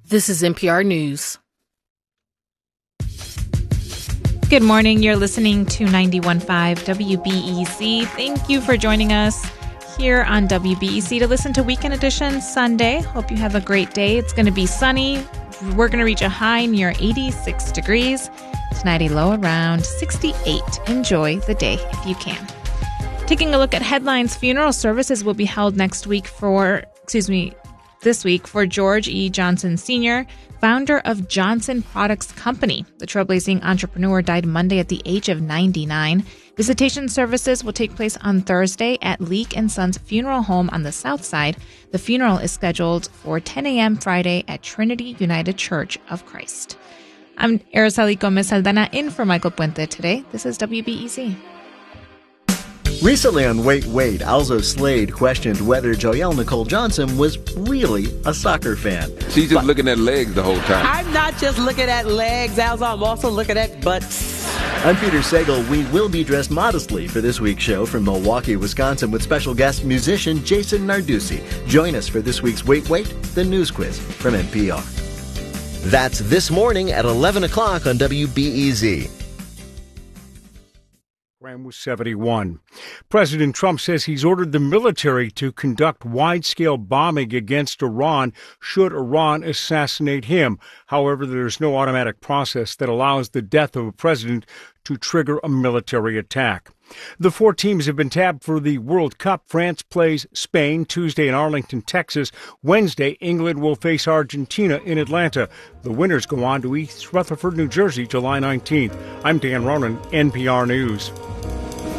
This is NPR News. Good morning. You're listening to 91.5 WBEZ. Thank you for joining us here on WBEZ to listen to Weekend Edition Sunday. Hope you have a great day. It's going to be sunny. We're going to reach a high near 86 degrees. Tonight, a low around 68. Enjoy the day if you can. Taking a look at headlines, funeral services will be held this week for George E. Johnson Sr., founder of Johnson Products Company. The trailblazing entrepreneur died Monday at the age of 99. Visitation services will take place on Thursday at Leake & Sons Funeral Home on the south side. The funeral is scheduled for 10 a.m. Friday at Trinity United Church of Christ. I'm Araceli Gomez Saldana in for Michael Puente today. This is WBEZ. Recently on Wait, Alzo Slade questioned whether Joelle Nicole Johnson was really a soccer fan. She's just looking at legs the whole time. I'm not just looking at legs, Alzo. I'm also looking at butts. I'm Peter Sagal. We will be dressed modestly for this week's show from Milwaukee, Wisconsin, with special guest musician Jason Narducci. Join us for this week's Wait, the news quiz from NPR. That's this morning at 11 o'clock on WBEZ. Graham was 71. President Trump says he's ordered the military to conduct wide-scale bombing against Iran should Iran assassinate him. However, there's no automatic process that allows the death of a president to trigger a military attack. The four teams have been tabbed for the World Cup. France plays Spain Tuesday in Arlington, Texas. Wednesday, England will face Argentina in Atlanta. The winners go on to East Rutherford, New Jersey, July 19th. I'm Dan Ronan, NPR News.